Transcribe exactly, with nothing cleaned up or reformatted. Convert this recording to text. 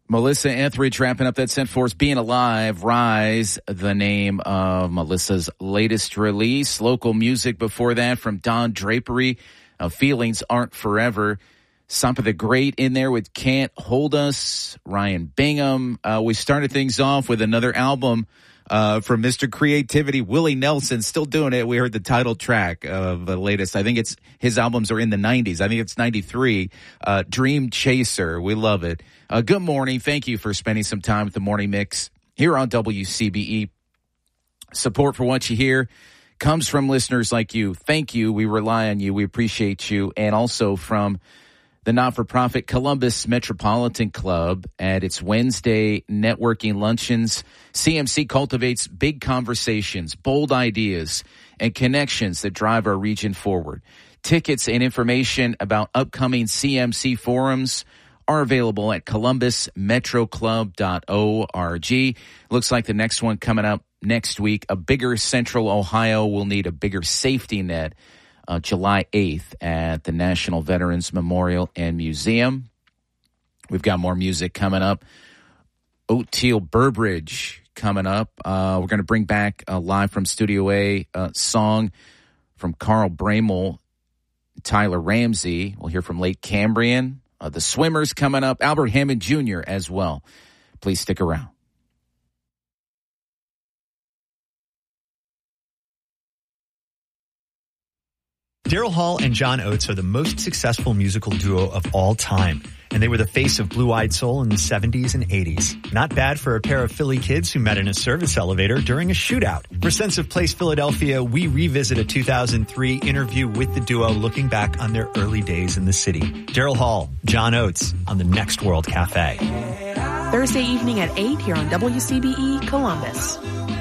Melissa Etheridge wrapping up that set for us. Being Alive, Rise, the name of Melissa's latest release. Local music before that from Don Drapery. Uh, Feelings Aren't Forever. Some of the Great in there with Can't Hold Us. Ryan Bingham. Uh, we started things off with another album uh, from Mister Creativity, Willie Nelson. Still doing it. We heard the title track of the latest. I think it's his albums are in the nineties. I think it's ninety-three. Uh, Dream Chaser. We love it. Uh, good morning. Thank you for spending some time with the Morning Mix here on W C B E. Support for what you hear comes from listeners like you. Thank you. We rely on you. We appreciate you. And also from the not-for-profit Columbus Metropolitan Club at its Wednesday networking luncheons. C M C cultivates big conversations, bold ideas, and connections that drive our region forward. Tickets and information about upcoming C M C forums are available at columbus metro club dot org. Looks like the next one coming up next week, a bigger Central Ohio will need a bigger safety net. Uh, July eighth at the National Veterans Memorial and Museum. We've got more music coming up. Oteil Burbridge coming up. Uh, we're going to bring back a live from Studio A uh, song from Carl Bramel, Tyler Ramsey. We'll hear from Lake Cambrian. Uh, the Swimmers coming up. Albert Hammond Junior as well. Please stick around. Daryl Hall and John Oates are the most successful musical duo of all time, and they were the face of Blue-Eyed Soul in the seventies and eighties. Not bad for a pair of Philly kids who met in a service elevator during a shootout. For Sense of Place Philadelphia, we revisit a two thousand three interview with the duo looking back on their early days in the city. Daryl Hall, John Oates on the Next World Cafe. Thursday evening at eight here on W C B E Columbus.